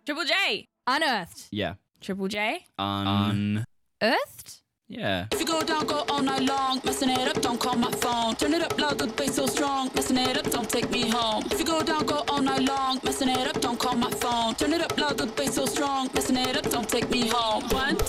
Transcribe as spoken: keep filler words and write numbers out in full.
Triple J. Unearthed. Yeah. Triple J. Un. Earthed? Yeah. If you go down, go all night long, messing it up, don't call my phone. Turn it up loud, the bass so strong, messing it up, don't take me home. If you go down, go all night long, messing it up, don't call my phone. Turn it up loud, the bass so strong, messing it up, don't take me home. One,